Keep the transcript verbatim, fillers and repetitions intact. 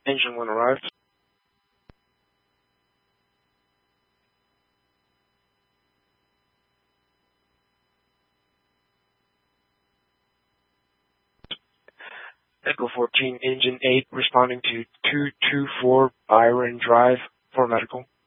Engine one arrived. Echo fourteen, Engine eight, responding to two two four Byron Drive for medical.